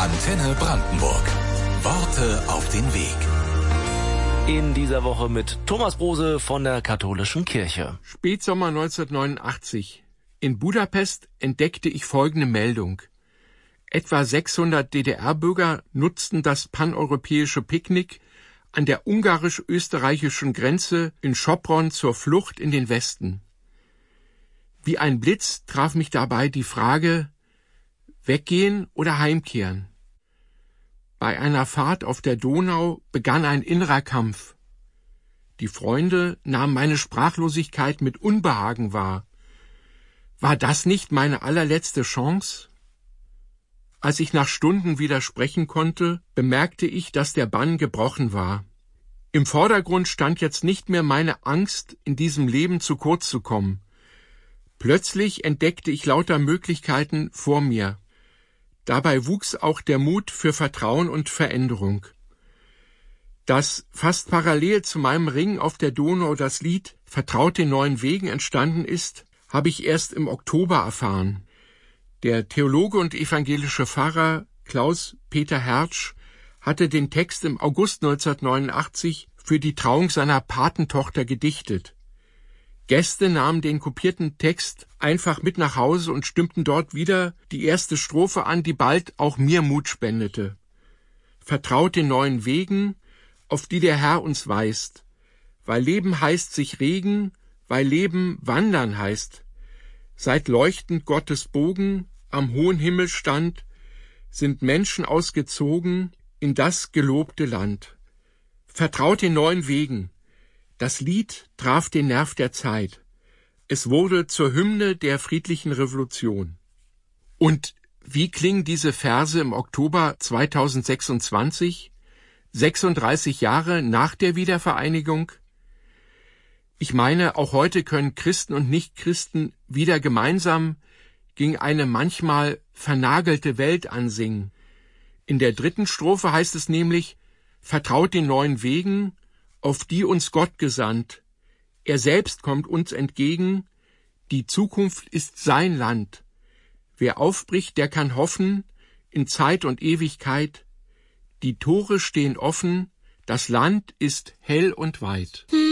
Antenne Brandenburg. Worte auf den Weg. In dieser Woche mit Thomas Brose von der Katholischen Kirche. Spätsommer 1989. In Budapest entdeckte ich folgende Meldung. Etwa 600 DDR-Bürger nutzten das paneuropäische Picknick an der ungarisch-österreichischen Grenze in Sopron zur Flucht in den Westen. Wie ein Blitz traf mich dabei die Frage, weggehen oder heimkehren? Bei einer Fahrt auf der Donau begann ein innerer Kampf. Die Freunde nahmen meine Sprachlosigkeit mit Unbehagen wahr. War das nicht meine allerletzte Chance? Als ich nach Stunden wieder sprechen konnte, bemerkte ich, dass der Bann gebrochen war. Im Vordergrund stand jetzt nicht mehr meine Angst, in diesem Leben zu kurz zu kommen. Plötzlich entdeckte ich lauter Möglichkeiten vor mir. Dabei wuchs auch der Mut für Vertrauen und Veränderung. Dass fast parallel zu meinem Ringen auf der Donau das Lied »Vertraut den neuen Wegen« entstanden ist, habe ich erst im Oktober erfahren. Der Theologe und evangelische Pfarrer Klaus-Peter Hertsch hatte den Text im August 1989 für die Trauung seiner Patentochter gedichtet. Gäste nahmen den kopierten Text einfach mit nach Hause und stimmten dort wieder die erste Strophe an, die bald auch mir Mut spendete. Vertraut den neuen Wegen, auf die der Herr uns weist. Weil Leben heißt sich regen, weil Leben wandern heißt. Seit leuchtend Gottes Bogen am hohen Himmel stand, sind Menschen ausgezogen in das gelobte Land. Vertraut den neuen Wegen. Das Lied traf den Nerv der Zeit. Es wurde zur Hymne der friedlichen Revolution. Und wie klingen diese Verse im Oktober 2026, 36 Jahre nach der Wiedervereinigung? Ich meine, auch heute können Christen und Nichtchristen wieder gemeinsam gegen eine manchmal vernagelte Welt ansingen. In der 3. Strophe heißt es nämlich, vertraut den neuen Wegen, auf die uns Gott gesandt. Er selbst kommt uns entgegen, die Zukunft ist sein Land. Wer aufbricht, der kann hoffen, in Zeit und Ewigkeit. Die Tore stehen offen, das Land ist hell und weit.